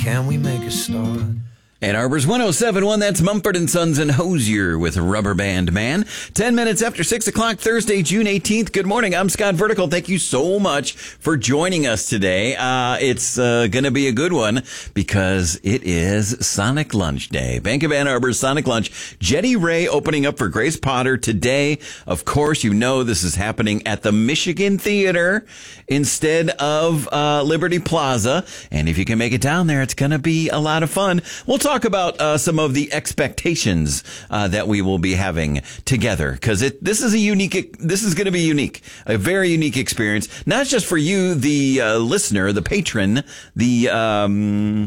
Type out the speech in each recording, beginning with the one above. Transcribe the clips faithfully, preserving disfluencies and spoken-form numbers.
Can we make a start? Ann Arbor's one oh seven point one, that's Mumford and Sons and Hosier with Rubber Band Man. Ten minutes after six o'clock, Thursday, June eighteenth. Good morning. I'm Scott Vertical. Thank you so much for joining us today. Uh, it's uh, going to be a good one because it is Sonic Lunch Day. Bank of Ann Arbor's Sonic Lunch. Jetty Ray opening up for Grace Potter today. Of course, you know this is happening at the Michigan Theater instead of uh, Liberty Plaza. And if you can make it down there, it's going to be a lot of fun. We'll talk Talk about uh, some of the expectations uh, that we will be having together, because it this is a unique. This is going to be unique, a very unique experience, not just for you, the uh, listener, the patron, the um,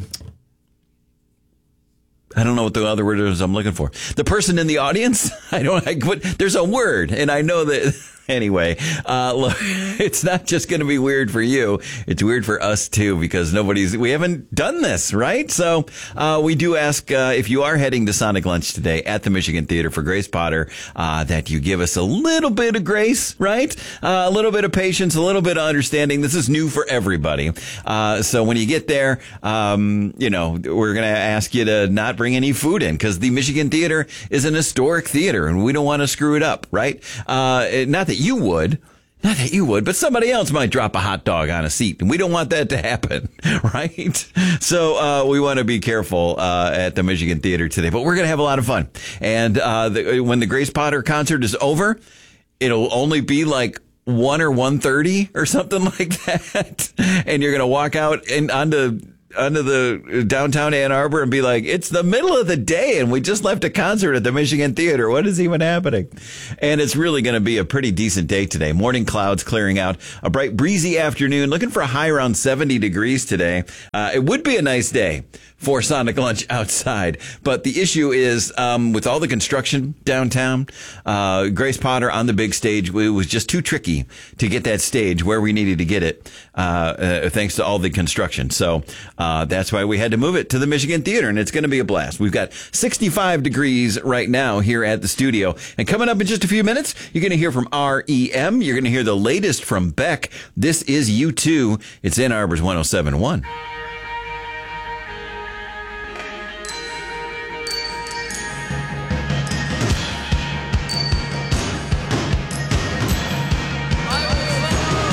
I don't know what the other word is I'm looking for. The person in the audience. I don't. I, but there's a word, and I know that. Anyway, uh, look, it's not just going to be weird for you. It's weird for us, too, because nobody's, we haven't done this, right? So, uh, we do ask, uh, if you are heading to Sonic Lunch today at the Michigan Theater for Grace Potter, uh, that you give us a little bit of grace, right? Uh, a little bit of patience, a little bit of understanding. This is new for everybody. Uh, so when you get there, um, you know, we're going to ask you to not bring any food in, because the Michigan Theater is an historic theater and we don't want to screw it up, right? Uh, not that you would, not that you would, but somebody else might drop a hot dog on a seat, and we don't want that to happen, right? So uh, we want to be careful uh, at the Michigan Theater today, but we're going to have a lot of fun. And uh, the, when the Grace Potter concert is over, it'll only be like one or one thirty or something like that, and you're going to walk out and onto onto the downtown Ann Arbor and be like, it's the middle of the day and we just left a concert at the Michigan Theater. What is even happening? And it's really going to be a pretty decent day today. Morning clouds clearing out, a bright breezy afternoon, looking for a high around seventy degrees today. Uh, it would be a nice day for Sonic Lunch outside. But the issue is, um, with all the construction downtown, uh, Grace Potter on the big stage, it was just too tricky to get that stage where we needed to get it, uh, uh thanks to all the construction. So, uh, that's why we had to move it to the Michigan Theater, and it's going to be a blast. We've got sixty-five degrees right now here at the studio. And coming up in just a few minutes, you're going to hear from R E M. You're going to hear the latest from Beck. This is U two. It's Ann Arbor's one oh seven point one.